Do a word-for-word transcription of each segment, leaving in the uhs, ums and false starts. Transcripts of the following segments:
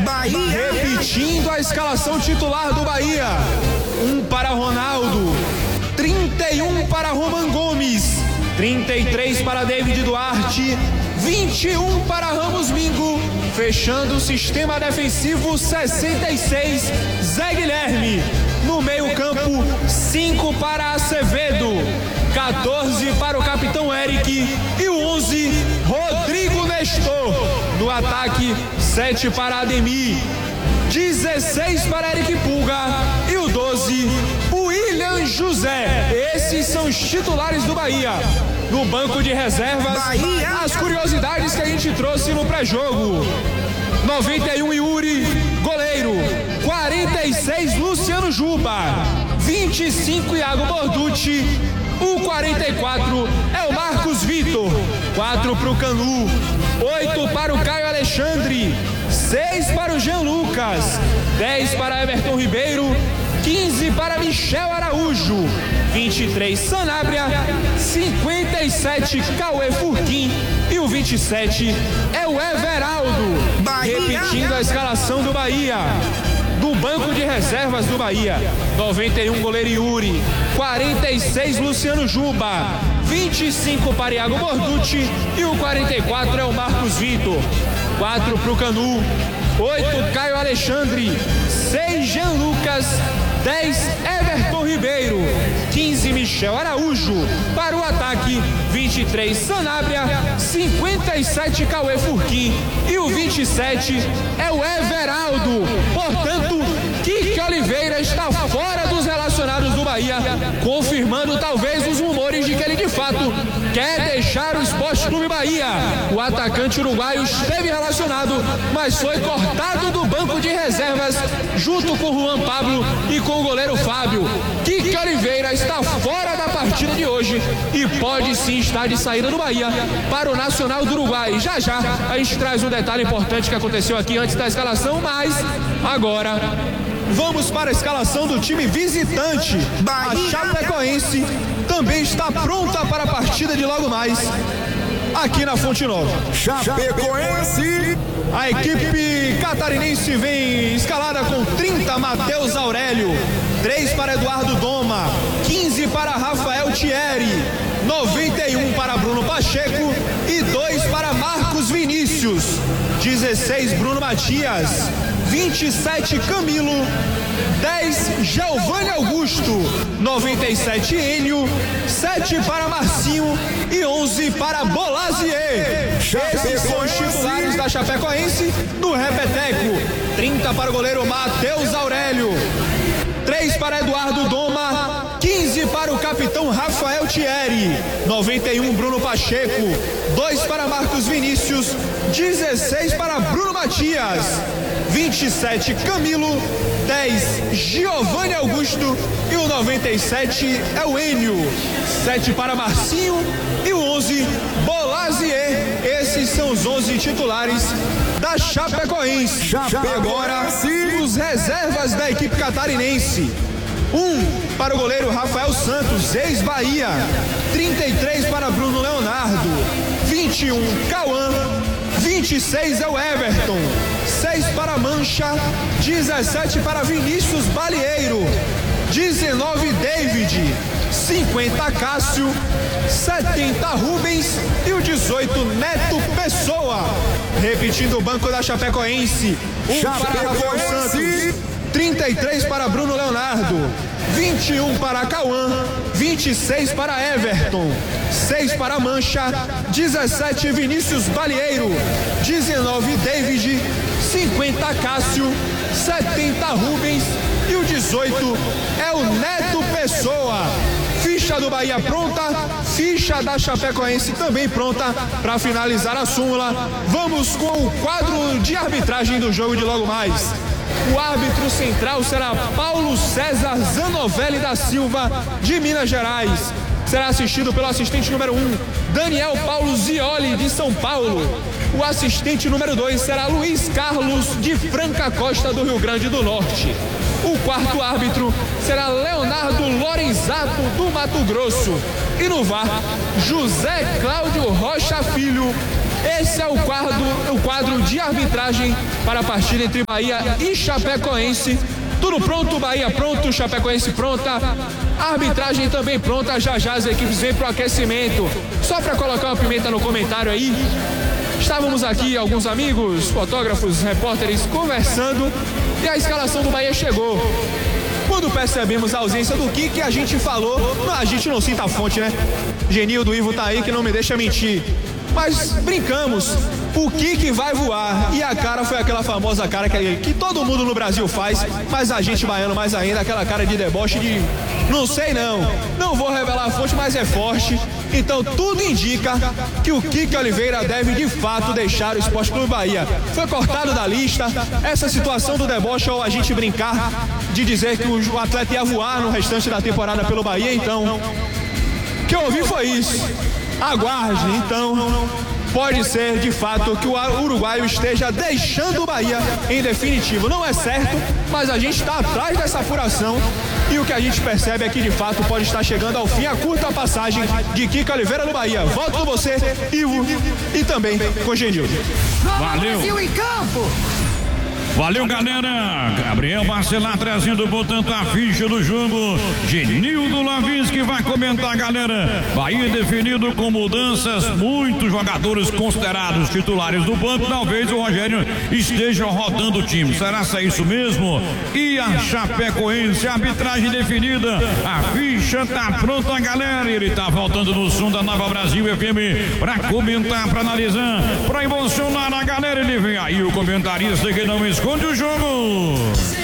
Bahia. Repetindo a escalação titular do Bahia. um para Ronaldo, trinta e um para Roman Gomes, trinta e três para David Duarte, vinte e um para Ramos Mingo, fechando o sistema defensivo sessenta e seis, Zé Guilherme. No meio-campo, cinco para Acevedo, quatorze para o capitão Eric e o onze, Rodrigo Nestor. No ataque, sete para Ademir, dezesseis para Eric Pulga e o doze, William José. Esses são os titulares do Bahia. No banco de reservas, Bahia. As curiosidades que a gente trouxe no pré-jogo. noventa e um Yuri, goleiro. quarenta e seis Luciano Juba, vinte e cinco Iago Borducci. O quarenta e quatro é o Marcos Vitor, quatro para o Canu, oito para o Caio Alexandre, seis para o Jean Lucas, dez para Everton Ribeiro, quinze para Michel Araújo, vinte e três Sanabria, cinquenta e sete Cauê Furquim e o vinte e sete é o Everaldo. Bahia. Repetindo a escalação do Bahia. Do banco de reservas do Bahia, noventa e um goleiro Yuri, quarenta e seis Luciano Juba, vinte e cinco para Iago Borducci e o quarenta e quatro é o Marcos Vitor, quatro para o Canu, oito Caio Alexandre, seis Jean Lucas, dez Everton Ribeiro, quinze Michel Araújo. Para o ataque, vinte e três Sanabria, cinquenta e sete Cauê Furquim e o vinte e sete é o Everaldo. Portanto, Kike Oliveira está fora dos relacionados do Bahia, confirmando talvez os rumores de que ele de fato quer deixar o Esporte Clube Bahia. O atacante uruguaio esteve relacionado, mas foi cortado do banco de reservas junto com Juan Pablo e com o goleiro Fábio. Kike Oliveira está fora da partida de hoje e pode sim estar de saída do Bahia para o Nacional do Uruguai. Já já a gente traz um detalhe importante que aconteceu aqui antes da escalação, mas agora vamos para a escalação do time visitante. A Chapecoense também está pronta para a partida de logo mais aqui na Fonte Nova. Chapecoense. A equipe catarinense vem escalada com trinta Matheus Aurélio, três para Eduardo Doma, quinze para Rafael Thierry, noventa e um para Bruno Pacheco e dois para Marcos Vinícius, dezesseis Bruno Matias, vinte e sete Camilo, dez Giovanni Augusto, noventa e sete Enio, sete para Marcinho e onze para Bolazier. Esses são os titulares da Chapecoense no repeteco. trinta para o goleiro Matheus Aurélio, três para Eduardo Doma, quinze para o capitão Rafael Thierry, noventa e um Bruno Pacheco, dois para Marcos Vinícius, dezesseis para Bruno Matias, vinte e sete Camilo, dez Giovanni Augusto e o noventa e sete é o Enio, sete para Marcinho e o onze Bolazier. Esses são os onze titulares da Chapecoense. Agora os reservas da equipe catarinense. um para o goleiro Rafael Santos, ex-Bahia, trinta e três para Bruno Leonardo, vinte e um Cauã, vinte e seis é o Everton, seis para Mancha, dezessete para Vinícius Balieiro, dezenove David, cinquenta Cássio, setenta Rubens e o dezoito Neto Pessoa. Repetindo o banco da Chapecoense, um para Rafael Santos, trinta e três para Bruno Leonardo, vinte e um para Cauã, vinte e seis para Everton, seis para Mancha, dezessete Vinícius Balieiro, dezenove David, cinquenta Cássio, setenta Rubens e o dezoito é o Neto Pessoa. Ficha do Bahia pronta, ficha da Chapecoense também pronta para finalizar a súmula. Vamos com o quadro de arbitragem do jogo de logo mais. O árbitro central será Paulo César Zanovelli da Silva, de Minas Gerais. Será assistido pelo assistente número um, Daniel Paulo Zioli, de São Paulo. O assistente número dois será Luiz Carlos, de Franca Costa, do Rio Grande do Norte. O quarto árbitro será Leonardo Lorenzato, do Mato Grosso. E no V A R, José Cláudio Rocha Filho, Esse é o quadro, o quadro de arbitragem para a partida entre Bahia e Chapecoense. Tudo pronto, Bahia pronto, Chapecoense pronta, a arbitragem também pronta, já já as equipes vêm para o aquecimento. Só para colocar uma pimenta no comentário aí, estávamos aqui, alguns amigos, fotógrafos, repórteres, conversando e a escalação do Bahia chegou. Quando percebemos a ausência do Kiki, a gente falou, não, a gente não cita a fonte, né? Genildo Ivo tá aí que não me deixa mentir. Mas brincamos, o Kiki vai voar. E a cara foi aquela famosa cara que, que todo mundo no Brasil faz, mas a gente baiano mais ainda, aquela cara de deboche de não sei não. Não vou revelar a fonte, mas é forte. Então tudo indica que o Kiki Oliveira deve de fato deixar o Sport Clube Bahia. Foi cortado da lista. Essa situação do deboche ou a gente brincar de dizer que o atleta ia voar no restante da temporada pelo Bahia, então o que eu ouvi foi isso. Aguarde, então pode ser de fato que o uruguaio esteja deixando o Bahia em definitivo. Não é certo, mas a gente está atrás dessa apuração e o que a gente percebe é que de fato pode estar chegando ao fim a curta passagem de Kiki Oliveira no Bahia. Volto com você, Ivo, e também com o Genildo. Valeu! Brasil em campo! Valeu, galera! Gabriel Bacelar trazendo, portanto, a ficha do jogo. Genildo Lavinski vai comentar, galera. Bahia definido com mudanças, muitos jogadores considerados titulares do banco. Talvez o Rogério esteja rodando o time. Será que é isso mesmo? E a Chapecoense, a arbitragem definida. A ficha tá pronta, galera. Ele tá voltando no som da Nova Brasil F M para comentar, para analisar, para emocionar a galera. Ele vem aí, o comentarista que não escuta. Esconde o jogo.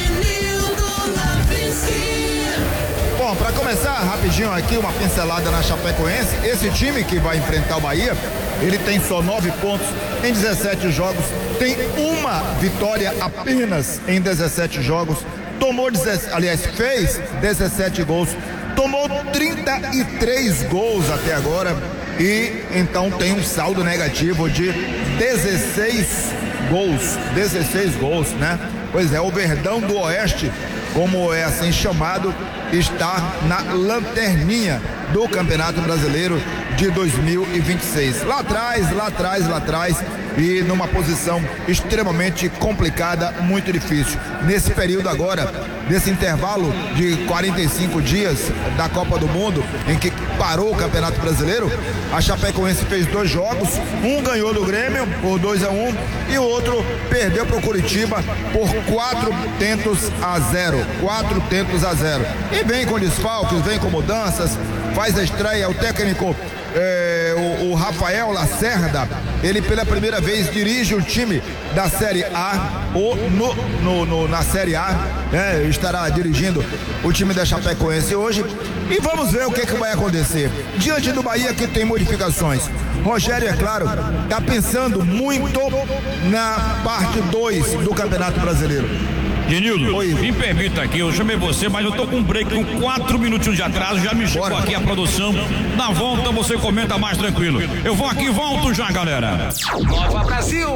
Bom, para começar rapidinho aqui, uma pincelada na Chapecoense. Esse time que vai enfrentar o Bahia, ele tem só nove pontos em dezessete jogos, tem uma vitória apenas em dezessete jogos, tomou, aliás, fez dezessete gols, tomou trinta e três gols até agora e então tem um saldo negativo de dezesseis gols, dezesseis gols, né? Pois é, o Verdão do Oeste, como é assim chamado, está na lanterninha do Campeonato Brasileiro de dois mil e vinte e seis. Lá atrás, lá atrás, lá atrás e numa posição extremamente complicada, muito difícil. Nesse período agora, nesse intervalo de quarenta e cinco dias da Copa do Mundo, em que parou o Campeonato Brasileiro, a Chapecoense fez dois jogos, um ganhou do Grêmio por dois a um e o outro perdeu para o Curitiba por quatro tentos a zero. Quatro tentos a zero. E vem com desfalques, vem com mudanças, faz a estreia o técnico É, o, o Rafael Lacerda, ele pela primeira vez dirige o time da Série A, ou no, no, no, na Série A, né, estará dirigindo o time da Chapecoense hoje, e vamos ver o que, que vai acontecer. Diante do Bahia que tem modificações, Rogério, é claro, está pensando muito na parte dois do Campeonato Brasileiro. Genildo, Oi. me permita aqui, eu chamei você, mas eu tô com um break com quatro minutinhos de atraso, já me chegou Bora. aqui a produção. Na volta você comenta mais tranquilo. Eu vou aqui e volto já, galera. Nova Brasil!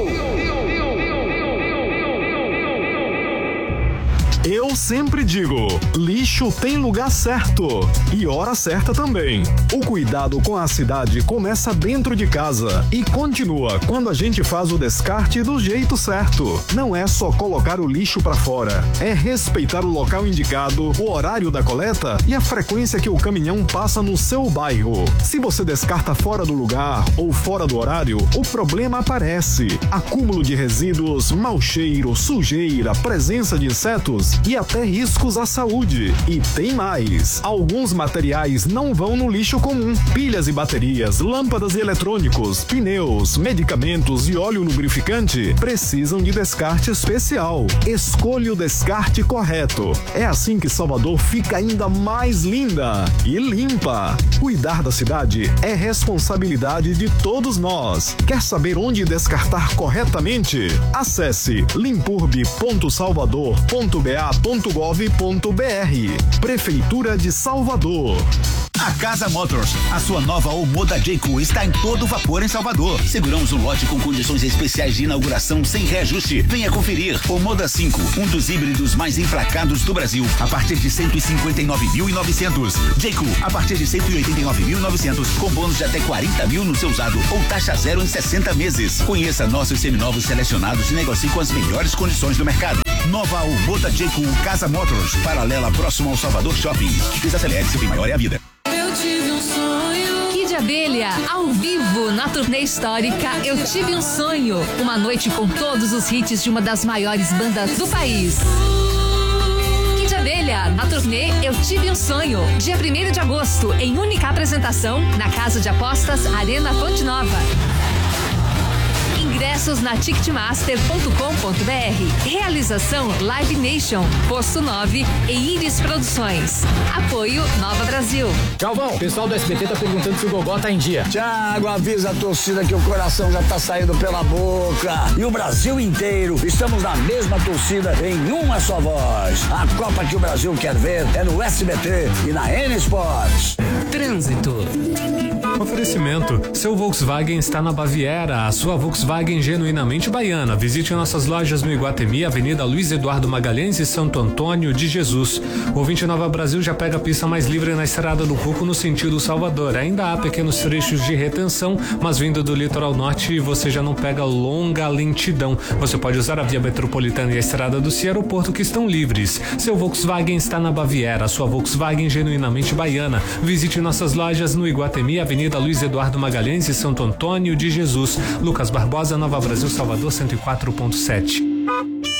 Eu sempre digo, lixo tem lugar certo e hora certa também. O cuidado com a cidade começa dentro de casa e continua quando a gente faz o descarte do jeito certo. Não é só colocar o lixo para fora, é respeitar o local indicado, o horário da coleta e a frequência que o caminhão passa no seu bairro. Se você descarta fora do lugar ou fora do horário, o problema aparece. Acúmulo de resíduos, mau cheiro, sujeira, presença de insetos e até riscos à saúde. E tem mais. Alguns materiais não vão no lixo comum. Pilhas e baterias, lâmpadas e eletrônicos, pneus, medicamentos e óleo lubrificante precisam de descarte especial. Escolha o descarte correto. É assim que Salvador fica ainda mais linda e limpa. Cuidar da cidade é responsabilidade de todos nós. Quer saber onde descartar corretamente? Acesse limpurb ponto salvador ponto b a ponto gov ponto b r. Prefeitura de Salvador. A Casa Motors, a sua nova Omoda Jayco, está em todo vapor em Salvador. Seguramos um lote com condições especiais de inauguração sem reajuste. Venha conferir. Omoda cinco, um dos híbridos mais emplacados do Brasil, a partir de cento e cinquenta e nove mil e novecentos. Jayco, a partir de cento e oitenta e nove mil e novecentos, com bônus de até quarenta mil no seu usado ou taxa zero em sessenta meses. Conheça nossos seminovos selecionados e negocie com as melhores condições do mercado. Nova Omoda Jayco Casa Motors, paralela próximo ao Salvador Shopping. Desacelere, seu bem maior é a vida. Eu tive um sonho. Kid Abelha, ao vivo, na turnê histórica Eu Tive um Sonho. Uma noite com todos os hits de uma das maiores bandas do país. Kid Abelha, na turnê Eu Tive um Sonho. Dia primeiro de agosto, em única apresentação, na Casa de Apostas Arena Fonte Nova. Ingressos na ticketmaster ponto com ponto br. Realização Live Nation, Posto nove e Iris Produções. Apoio Nova Brasil. Galvão, o pessoal do S B T tá perguntando se o Gogó tá em dia. Thiago, avisa a torcida que o coração já tá saindo pela boca. E o Brasil inteiro, estamos na mesma torcida em uma só voz. A Copa que o Brasil quer ver é no S B T e na N Sports. Trânsito. Oferecimento. Seu Volkswagen está na Baviera, a sua Volkswagen genuinamente baiana. Visite nossas lojas no Iguatemi, Avenida Luiz Eduardo Magalhães e Santo Antônio de Jesus. O vinte e nove Brasil já pega a pista mais livre na Estrada do Cuco no sentido Salvador. Ainda há pequenos trechos de retenção, mas vindo do litoral norte você já não pega longa lentidão. Você pode usar a via metropolitana e a Estrada do Cia Aeroporto que estão livres. Seu Volkswagen está na Baviera, a sua Volkswagen genuinamente baiana. Visite nossas lojas no Iguatemi, Avenida Luiz Eduardo Magalhães e Santo Antônio de Jesus. Lucas Barbosa, Nova Brasil, Salvador, cento e quatro ponto sete.